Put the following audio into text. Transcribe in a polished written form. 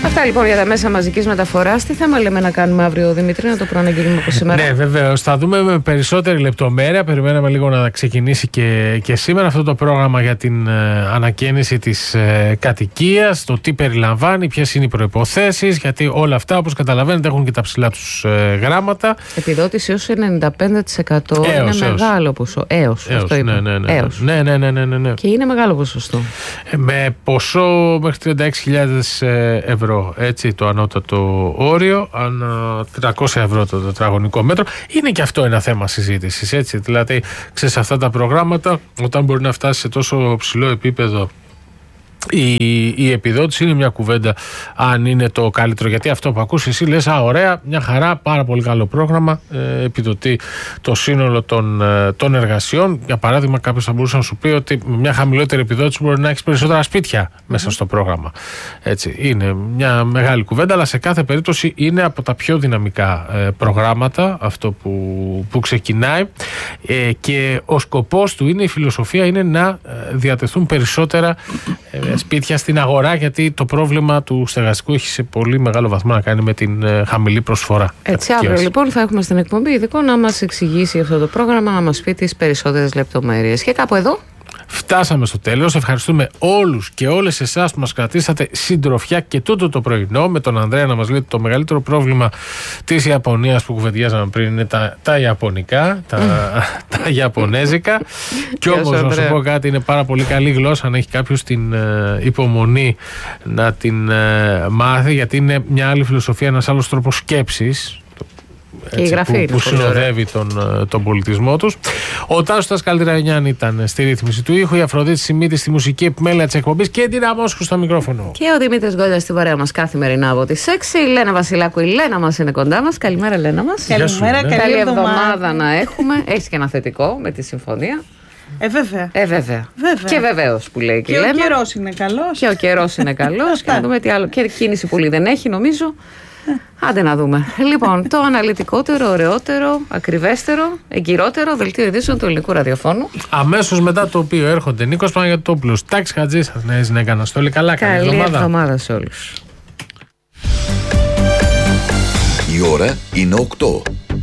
Αυτά λοιπόν για τα μέσα μαζικής μεταφοράς. Τι θέμα λέμε να κάνουμε αύριο, Δημήτρη, να το προαναγγείλουμε από σήμερα? Ναι, βεβαίως. Θα δούμε με περισσότερη λεπτομέρεια. Περιμέναμε λίγο να ξεκινήσει και σήμερα αυτό το πρόγραμμα για την ανακαίνιση της κατοικίας, το τι περιλαμβάνει, ποιες είναι οι προϋποθέσεις, γιατί όλα αυτά, όπως καταλαβαίνετε, έχουν και τα ψηλά τους γράμματα. Επιδότηση έως 95% είναι μεγάλο ποσό. Έως. Ναι. Και είναι μεγάλο ποσοστό. Με ποσό μέχρι 36.000 ευρώ, έτσι, το ανώτατο όριο, ανά 300 ευρώ το τετραγωνικό μέτρο. Είναι και αυτό ένα θέμα συζήτησης, έτσι. Δηλαδή, ξέρεις, αυτά τα προγράμματα, όταν μπορεί να φτάσει σε τόσο ψηλό επίπεδο η επιδότηση, είναι μια κουβέντα αν είναι το καλύτερο. Γιατί αυτό που ακούς εσύ λες, ωραία, μια χαρά, πάρα πολύ καλό πρόγραμμα, επιδοτεί το σύνολο των εργασιών. Για παράδειγμα, κάποιος θα μπορούσε να σου πει ότι με μια χαμηλότερη επιδότηση μπορεί να έχεις περισσότερα σπίτια μέσα στο πρόγραμμα. Έτσι, είναι μια μεγάλη κουβέντα, αλλά σε κάθε περίπτωση είναι από τα πιο δυναμικά προγράμματα αυτό που ξεκινάει, και ο σκοπός του είναι, η φιλοσοφία είναι να διατεθούν περισσότερα σπίτια στην αγορά, γιατί το πρόβλημα του στεγαστικού έχει σε πολύ μεγάλο βαθμό να κάνει με την χαμηλή προσφορά. Έτσι, αύριο λοιπόν θα έχουμε στην εκπομπή ειδικό να μας εξηγήσει αυτό το πρόγραμμα, να μας πει τις περισσότερες λεπτομέρειες. Και κάπου εδώ φτάσαμε στο τέλος. Ευχαριστούμε όλους και όλες εσάς που μας κρατήσατε συντροφιά και τούτο το πρωινό, με τον Ανδρέα να μας λέει ότι το μεγαλύτερο πρόβλημα της Ιαπωνίας που κουβεντιάζαμε πριν είναι τα ιαπωνικά, τα ιαπωνέζικα. Κι όμως να σου πω κάτι, είναι πάρα πολύ καλή γλώσσα αν έχει κάποιος την υπομονή να την μάθει, γιατί είναι μια άλλη φιλοσοφία, ένας άλλος τρόπος σκέψης. Έτσι, που συνοδεύει τον πολιτισμό τους. Ο Τάσος Καλτραγιάννη ήταν στη ρύθμιση του ήχου, η Αφροδίτη Σιμίτη στη μουσική επιμέλεια της εκπομπής και την Αμόσχου στο μικρόφωνο. Και ο Δημήτρης Γκόλιας στην παρέα μας καθημερινά από τις 6. Η Λένα Βασιλάκου, η Λένα μας είναι κοντά μας. Καλημέρα, Λένα μας. Καλημέρα, καλή εβδομάδα να έχουμε. Έχεις και ένα θετικό με τη συμφωνία. Βέβαια. Και βεβαίως που λέει και η Λένα. Και ο καιρός είναι καλός. Και ο καιρός είναι καλός. Και να δούμε τι άλλο. Και κίνηση πολύ δεν έχει, νομίζω. Άντε να δούμε. Λοιπόν, το αναλυτικότερο, ωραιότερο, ακριβέστερο, εγκυρότερο δελτίο ειδήσεων του ελληνικού ραδιοφώνου. Αμέσως μετά το οποίο έρχονται Νίκος Παναγιωτόπουλος, Τάκης Χατζής, Νέα Καναστόλη. Καλή εβδομάδα σε όλους. Η ώρα είναι 8.